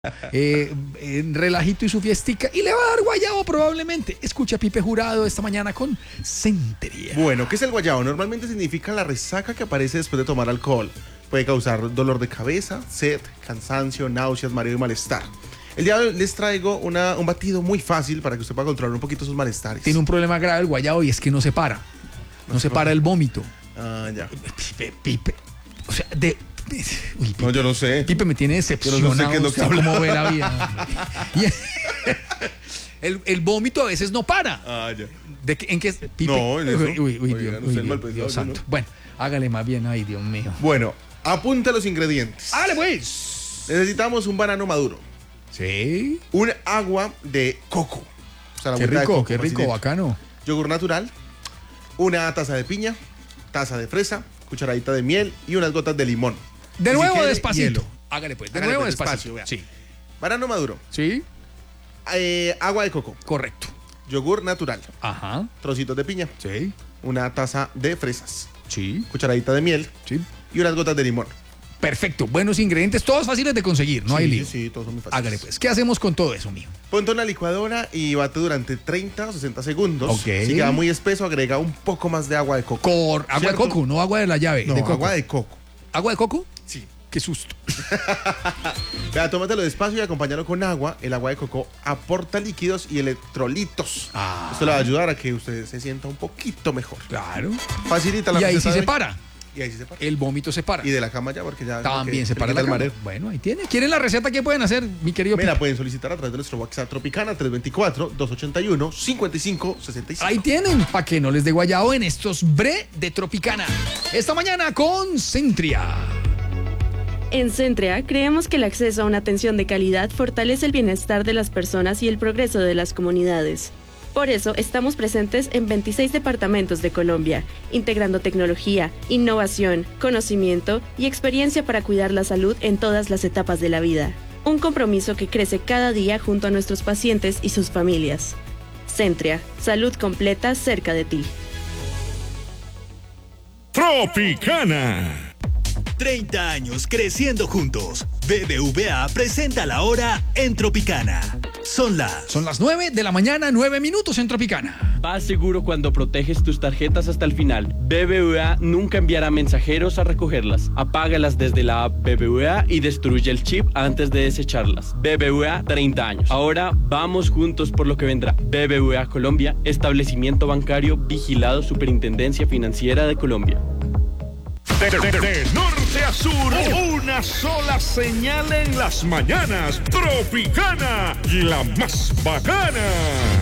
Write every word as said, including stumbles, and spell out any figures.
Eh, en relajito y su fiestica y le va a dar guayabo probablemente. Escucha a Pipe Jurado esta mañana con Centria. Bueno, ¿qué es el guayabo? Normalmente significa la resaca que aparece después de tomar alcohol. Puede causar dolor de cabeza, sed, cansancio, náuseas, mareo y malestar. El día de hoy les traigo una, un batido muy fácil para que usted pueda controlar un poquito sus malestares. Tiene un problema grave el guayabo y es que no se para. No, no se para el vómito. Ah, ya. Pipe, Pipe. O sea, de... Uy, Pipe, no, yo no sé. Pipe me tiene decepcionado. Yo no sé qué es lo que habla. Cómo ve la vida. Y el, el vómito a veces no para. Ah, ya. ¿De qué, ¿En qué? Pipe. No, en eso. Uy, uy, uy, Oiga, Dios, no uy, sé, Dios, mal Dios santo. ¿no? Bueno, hágale más bien. Ay, Dios mío. Bueno, apunte los ingredientes. Hágale pues. Necesitamos un banano maduro. Sí. Un agua de coco. O sea, la Qué agüita de rico, coco, qué rico, facilito. bacano. Yogur natural. Una taza de piña. Taza de fresa. Cucharadita de miel y unas gotas de limón. De Y nuevo, si quiere, despacito. hielo. Hágale pues, de Hágale nuevo pues, despacito. despacio, Sí. Banano maduro. Sí, Eh, agua de coco. correcto. Yogur natural. Ajá. Trocitos de piña. Sí, Una taza de fresas. sí, Cucharadita de miel. sí. Y unas gotas de limón. Perfecto, buenos ingredientes, todos fáciles de conseguir, no sí, hay lío. Sí, sí, todos son muy fáciles. Hágale pues, ¿qué hacemos con todo eso, mijo? Ponte en la licuadora y bate durante treinta o sesenta segundos. Ok. Si queda muy espeso, agrega un poco más de agua de coco. Cor agua ¿Cierto? de coco, no agua de la llave. No, de coco. agua de coco. ¿Agua de coco? Sí. Qué susto. Vea, tómatelo despacio y acompáñalo con agua. El agua de coco aporta líquidos y electrolitos. Ah. Esto le va a ayudar a que usted se sienta un poquito mejor. Claro. Facilita la Y ahí receta sí de se hoy. para. Y ahí sí se para. El vómito se para. Y de la cama ya, porque ya... También que se para quita la el cama. mareo. Bueno, ahí tiene. ¿Quieren la receta? ¿Qué pueden hacer, mi querido Mira, Pipe? pueden solicitar a través de nuestro WhatsApp Tropicana tres dos cuatro, dos ocho uno, cinco cinco seis cinco. Ahí tienen, para que no les dé guayao en estos bre de Tropicana. Esta mañana con Centria. En Centria creemos que el acceso a una atención de calidad fortalece el bienestar de las personas y el progreso de las comunidades. Por eso estamos presentes en veintiséis departamentos de Colombia, integrando tecnología, innovación, conocimiento y experiencia para cuidar la salud en todas las etapas de la vida. Un compromiso que crece cada día junto a nuestros pacientes y sus familias. Centria, salud completa cerca de ti. Tropicana. treinta años creciendo juntos. B B V A presenta la hora en Tropicana. Son las... Son las nueve de la mañana, nueve minutos en Tropicana. Vas seguro cuando proteges tus tarjetas hasta el final. B B V A nunca enviará mensajeros a recogerlas. Apágalas desde la app B B V A y destruye el chip antes de desecharlas. B B V A, treinta años. Ahora vamos juntos por lo que vendrá. B B V A Colombia, establecimiento bancario vigilado Superintendencia Financiera de Colombia. De, de- de- de norte a sur, una sola señal en las mañanas. Tropicana, la más bacana.